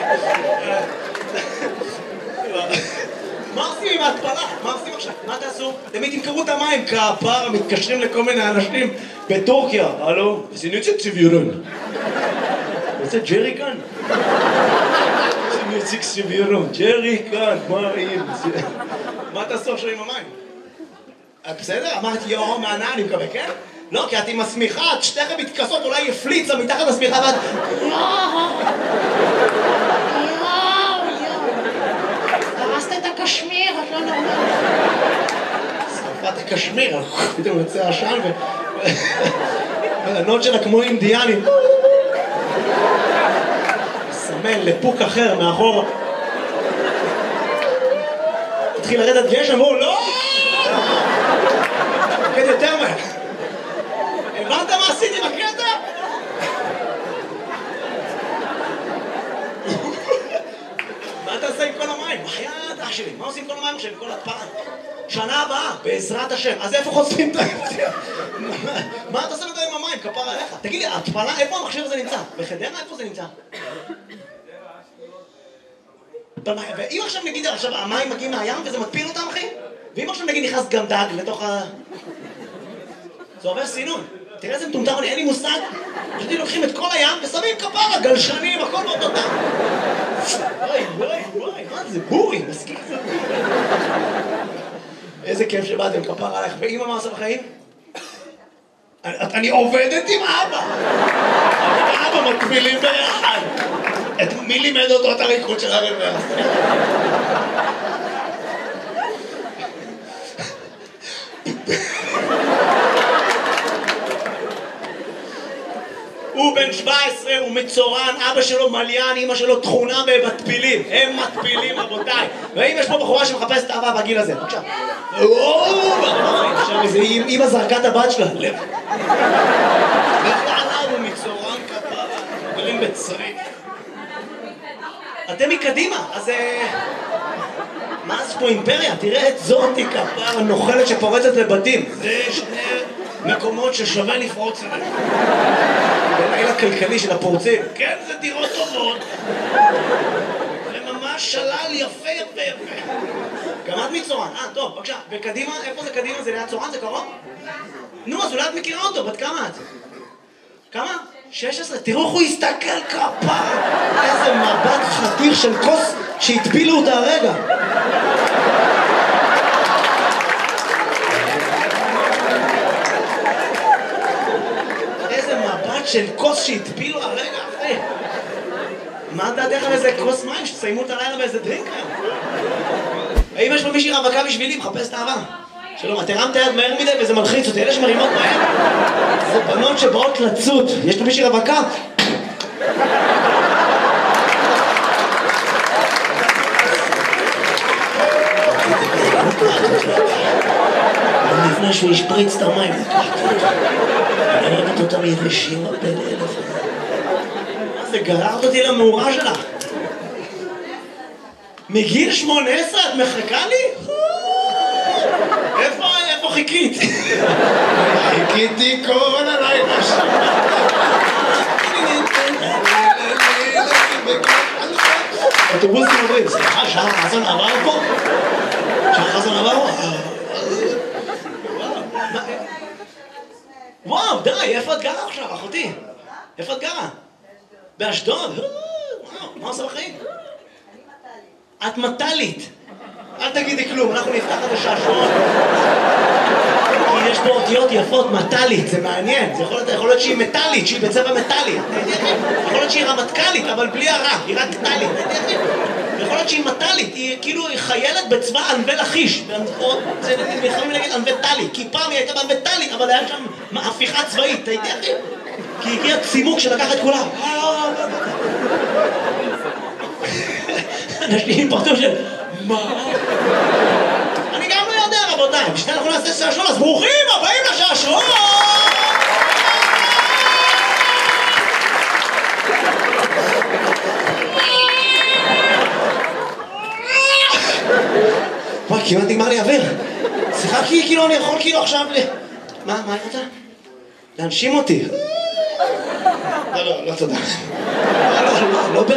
מה עושים עם ההתפלה? מה עושים עכשיו? מה תעשו? תמיד תמכרו את המים, כפר, מתקשרים לכל מיני אנשים בטורקיה. הלו? סינוצ'ק ציביורון. רוצה ג'רי כאן? סינוצ'ק ציביורון. ג'רי כאן, מה אם? מה תעשו עכשיו עם המים? בסדר? אמרתי יאו, מהנאה אני מקווה, כן? לא, כי את עם השמיכה, את שתיכם מתכסות, אולי יפליצה מתחת לשמיכה ואת... הרסת את הקשמיר, את לא נורמלית. שרפת הקשמיר, פתאום יוצא עשן והבנות שלה כמו אינדיאנים. מסמן לפוק אחר מאחור. התחיל לרדת גשם, אמרו, לא! כן, יותר מהר. הבנת מה עשיתי בקטע? מה אתה עושה עם כל המים? בחייאת אח שלי, מה עושים עם כל המים עכשיו, עם כל התפלה? שנה הבאה, בעזרת השם. אז איפה חושפים את ההתפלה? מה אתה עושה עם המים? כפר עליך. תגיד לי, התפלה, איפה המכשיר הזה נמצא? בחדרה איפה זה נמצא? ואם עכשיו נגיד, עכשיו המים מגיעים מהים וזה מטפיל אותם, אחי? ואם עכשיו נגיד נכנס גם דג לתוך ה... זה עובר סינון. תראה איזה מטומטם, אין לי מושג. פשוט לוקחים את כל הים ושמים כפרה, גלשנים, הכל באותו טעם. וואי, מה זה? בורי, מסכים. איזה כיף שבאתם, כפרה עליך. ואמא מה עושה בחיים? אני עובדת עם אבא. אבא מקבילים ביחד. מי לימד אותו את הריקוד של הרבע? הוא בן 17, הוא מצורן, אבא שלו מליין, אמא שלו תכונה במטפילים. הם מטפילים, רבותיי. ואם יש פה בחורה שמחפשת אהבה בגיל הזה, בבקשה. עכשיו איזה אמא זרקה את הבת שלה. לב. ותעלה הוא מצורן כפרה, גרים בצריף. אתם מקדימה, אז... מה זה פה אימפריה? תראה את זאתי כפרה הנוכלת שפורצת לבתים. זה שני מקומות ששווה לפרוץ אליהם. בליל הכלכלי של הפורצים. כן, זה דירות טובות. זה ממש שלל יפה. גם את מצורן. טוב, בבקשה. וקדימה, איפה זה קדימה? זה ליד צורן? זה קרוב? נו, אז אולי את מכירה אותו. בת כמה את? כמה? 16. תראו איך הוא הסתכל כפרה. איזה מבט חתיר של כוס שהטבילו אותה הרגע. של כוס שהטבילו הרגע אחרי. מה דעתך על איזה כוס מים שתסיימו את הלילה באיזה דרינק היום? האם יש פה מישהי רווקה בשבילי? מחפש את האהבה. שלום, את הרמת היד מהר מדי וזה מלחיץ אותי. אלה שמרימות מהר זה בנות שבאות לצוד. יש פה מישהי רווקה? לפני שהוא ישפריץ את המים. אני ראיתי אותם יבשים הרבה לאלף. מה זה, גררת אותי למאורה שלך? מגיל 18 את מחכה לי? איפה חיכית? חיכיתי כל הלילה שם. אוטובוסים עוברים, סליחה, שעה חזן עבר פה? שעה חזן עבר פה? וואו, די, איפה את גרה עכשיו, אחותי? איפה את גרה? באשדוד? וואו, מה עושה בחיים? את מטלית. אל תגידי כלום, אנחנו נפתח את השעשועון. כי יש פה אותיות יפות, מטלית, זה מעניין. זה יכול להיות שהיא מטלית, שהיא בצבע מטלי. יכול להיות שהיא רמטכ"לית, אבל בלי הרע, היא רק טלית. יכול להיות שהיא מטלית, היא כאילו חיילת בצבא ענבי לחיש. זה יכולים להגיד ענבי טלי, כי פעם היא הייתה בענבי טלי, אבל היה שם הפיכה צבאית, אתה יודע? כי הגיע צימוק שלקח את כולם. אנשים פרטו של... מה? אני גם לא יודע, רבותיי. בשביל אנחנו נעשה שעשועון, אז ברוכים הבאים לשעשועון! וואי, כמעט נגמר לי אוויר. סליחה, כאילו אני יכול כאילו עכשיו מה היא רוצה? להנשים אותי. לא, תודה. לא